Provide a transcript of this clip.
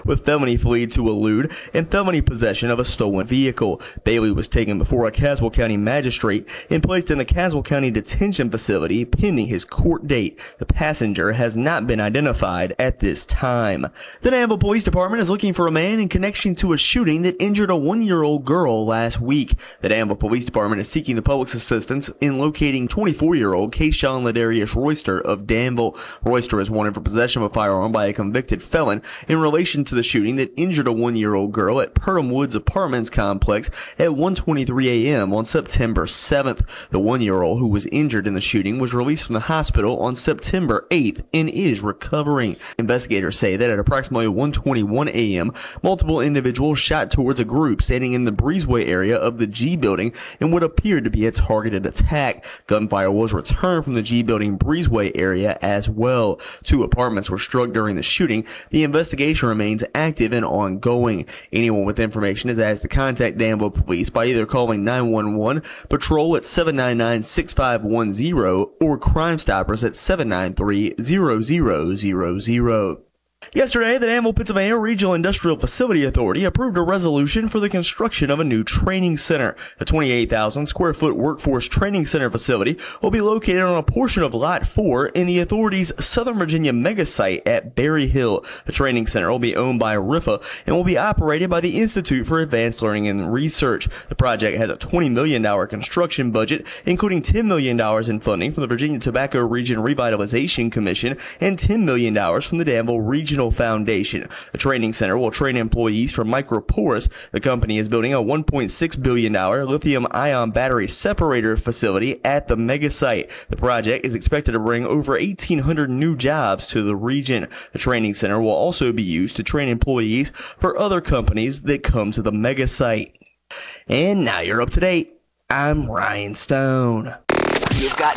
with felony flee to elude and felony possession of a stolen vehicle. Bailey was taken before a Caswell County magistrate and placed in the Caswell County Detention Facility pending his court date. The passenger has not been identified at this time. The Danville Police Department is looking for a man in connection to a shooting that injured a 1-year-old girl last week. The Danville Police Department is seeking the public's assistance in locating 24-year-old Kayshawn Ladarius Royster of Danville. Royster is wanted for possession of a firearm by a convicted felon in relation to the shooting that injured a 1-year-old girl at Purdham Woods Apartments Complex at 1:23 a.m. on September 7th. The 1-year-old who was injured in the shooting was released from the hospital on September 8th and is recovering. Investigators say that at approximately 1:21 a.m., multiple individuals shot towards a group standing in the breezeway area of the G building in what appeared to be a targeted attack. Gunfire was returned from the G building breezeway area as well. 2 apartments were struck during the shooting. The investigation remains active and ongoing. Anyone with information is asked to contact Danville Police by either calling 911 Patrol at 799-6510 or Crime Stoppers at 793-0000. Yesterday, the Danville, Pennsylvania Regional Industrial Facility Authority approved a resolution for the construction of a new training center. The 28,000 square foot workforce training center facility will be located on a portion of Lot 4 in the authority's Southern Virginia mega site at Berry Hill. The training center will be owned by RIFA and will be operated by the Institute for Advanced Learning and Research. The project has a $20 million construction budget, including $10 million in funding from the Virginia Tobacco Region Revitalization Commission and $10 million from the Danville Regional Foundation. The training center will train employees for Microporous. The company is building a $1.6 billion lithium-ion battery separator facility at the mega site. The project is expected to bring over 1,800 new jobs to the region. The training center will also be used to train employees for other companies that come to the mega site. And now you're up to date. I'm Ryan Stone. You've got